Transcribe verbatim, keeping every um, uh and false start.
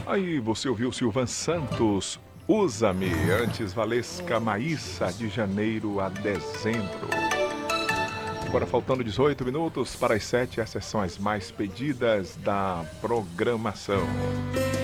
Aí você ouviu Silvan Santos, Usa-me, antes Valesca Maíssa, de janeiro a dezembro. Agora faltando dezoito minutos para as sete, essas são as mais pedidas da programação.